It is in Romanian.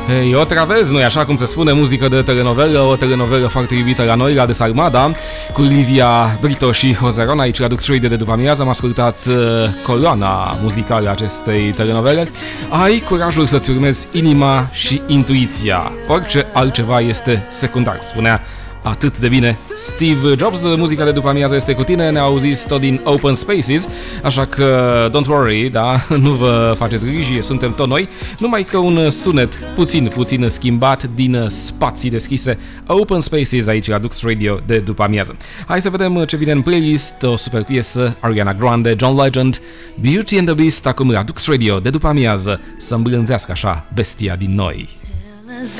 Hey, otra vez, nu-i așa cum se spune, muzică de telenovelă, o telenovelă foarte iubită la noi, la Desarmada, cu Livia Brito și Joseron, aici la Dux Radio de după amiază. Am ascultat coloana muzicală acestei telenovele. Ai curajul să-ți urmezi inima și intuiția. Orice altceva este secundar, spunea atât de bine Steve Jobs. Muzica de după amiază este cu tine, ne auziți tot din Open Spaces, așa că don't worry, da, nu vă faceți griji, suntem tot noi, numai că un sunet puțin schimbat din spații deschise. Open Spaces aici la Dux Radio de după amiază. Hai să vedem ce vine în playlist, o super piesă, Ariana Grande, John Legend, Beauty and the Beast, acum la Dux Radio de după amiază, să îmblânzească așa bestia din noi.